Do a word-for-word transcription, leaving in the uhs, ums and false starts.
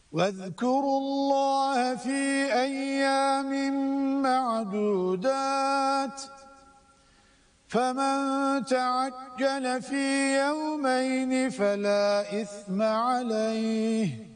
واذكروا الله في أيام معدودات فمن تعجل في يومين فلا إثم عليه